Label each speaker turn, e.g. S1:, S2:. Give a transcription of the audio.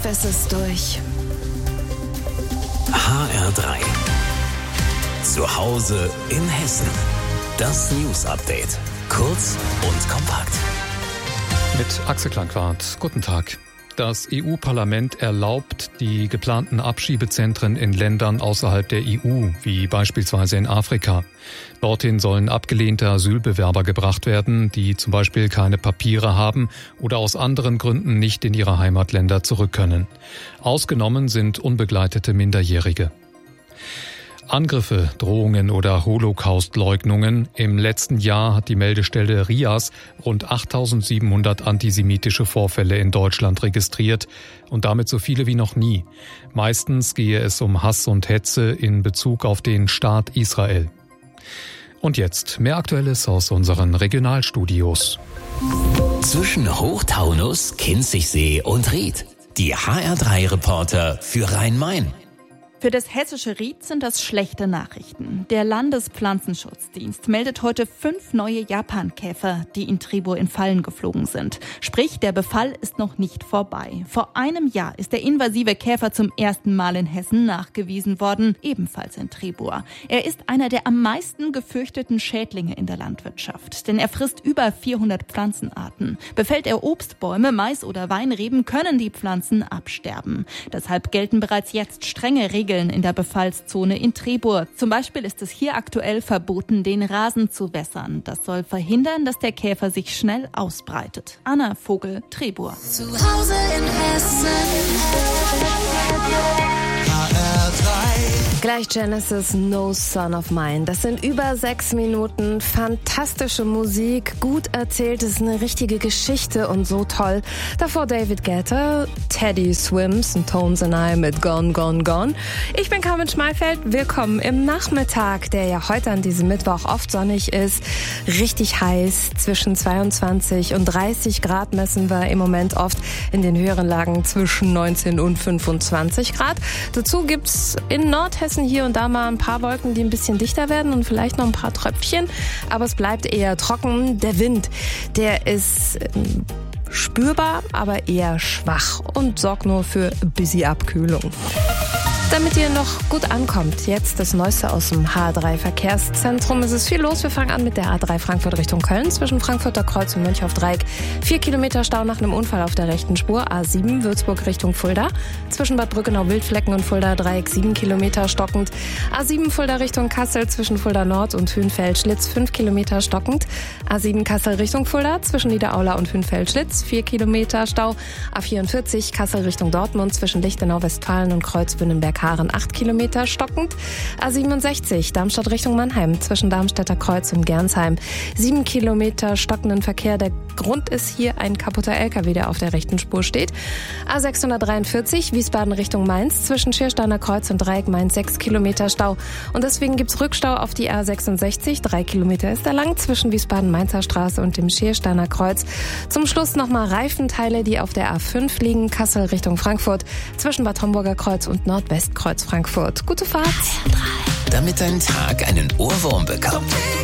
S1: Homeoffice ist durch.
S2: HR3. Zu Hause in Hessen. Das News-Update. Kurz und kompakt.
S3: Mit Axel Klankwart. Guten Tag. Das EU-Parlament erlaubt die geplanten Abschiebezentren in Ländern außerhalb der EU, wie beispielsweise in Afrika. Dorthin sollen abgelehnte Asylbewerber gebracht werden, die zum Beispiel keine Papiere haben oder aus anderen Gründen nicht in ihre Heimatländer zurück können. Ausgenommen sind unbegleitete Minderjährige. Angriffe, Drohungen oder Holocaust-Leugnungen. Im letzten Jahr hat die Meldestelle RIAS rund 8.700 antisemitische Vorfälle in Deutschland registriert und damit so viele wie noch nie. Meistens gehe es um Hass und Hetze in Bezug auf den Staat Israel. Und jetzt mehr Aktuelles aus unseren Regionalstudios.
S2: Zwischen Hochtaunus, Kinzigsee und Ried. Die HR3-Reporter für Rhein-Main.
S4: Für das hessische Ried sind das schlechte Nachrichten. Der Landespflanzenschutzdienst meldet heute 5 neue Japankäfer, die in Tribur in Fallen geflogen sind. Sprich, der Befall ist noch nicht vorbei. Vor einem Jahr ist der invasive Käfer zum ersten Mal in Hessen nachgewiesen worden, ebenfalls in Tribur. Er ist einer der am meisten gefürchteten Schädlinge in der Landwirtschaft, denn er frisst über 400 Pflanzenarten. Befällt er Obstbäume, Mais oder Weinreben, können die Pflanzen absterben. Deshalb gelten bereits jetzt strenge Regeln in der Befallszone in Tribur. Zum Beispiel ist es hier aktuell verboten, den Rasen zu wässern. Das soll verhindern, dass der Käfer sich schnell ausbreitet. Anna Vogel, Tribur.
S1: Zu Hause in Hessen. Gleich Genesis, No Son of Mine. Das sind über 6 Minuten. Fantastische Musik, gut erzählt, ist eine richtige Geschichte und so toll. Davor David Guetta, Teddy Swims und Tones and I mit Gone, Gone, Gone. Ich bin Carmen Schmalfeld. Willkommen im Nachmittag, der ja heute an diesem Mittwoch oft sonnig ist. Richtig heiß, zwischen 22 und 30 Grad messen wir im Moment oft in den höheren Lagen zwischen 19 und 25 Grad. Dazu gibt's in Nordhessen hier und da mal ein paar Wolken, die ein bisschen dichter werden und vielleicht noch ein paar Tröpfchen. Aber es bleibt eher trocken. Der Wind, der ist spürbar, aber eher schwach und sorgt nur für ein bisschen Abkühlung. Damit ihr noch gut ankommt, jetzt das Neueste aus dem HR3-Verkehrszentrum. Es ist viel los. Wir fangen an mit der A3 Frankfurt Richtung Köln. Zwischen Frankfurter Kreuz und Mönchhoff-Dreieck 4 Kilometer Stau nach einem Unfall auf der rechten Spur. A7 Würzburg Richtung Fulda. Zwischen Bad Brückenau-Wildflecken und Fulda-Dreieck 7 Kilometer stockend. A7 Fulda Richtung Kassel zwischen Fulda Nord und Hünfeld-Schlitz 5 Kilometer stockend. A7 Kassel Richtung Fulda zwischen Niederaula und Hünfeld-Schlitz 4 Kilometer Stau. A44 Kassel Richtung Dortmund zwischen Lichtenau-Westfalen und Kreuzbünnenberg-Haaren 8 Kilometer stockend. A67 Darmstadt Richtung Mannheim zwischen Darmstädter Kreuz und Gernsheim 7 Kilometer stockenden Verkehr. Der Grund ist hier ein kaputter LKW, der auf der rechten Spur steht. A643 Wiesbaden Richtung Mainz zwischen Schiersteiner Kreuz und Dreieck Mainz 6 Kilometer Stau. Und deswegen gibt's Rückstau auf die A66. 3 Kilometer ist er lang zwischen Wiesbaden-Mainzer Straße und dem Schiersteiner Kreuz. Zum Schluss nochmal Reifenteile, die auf der A5 liegen. Kassel Richtung Frankfurt zwischen Bad Homburger Kreuz und Nordwestkreuz Frankfurt. Gute Fahrt.
S2: Damit dein Tag einen Ohrwurm bekommt.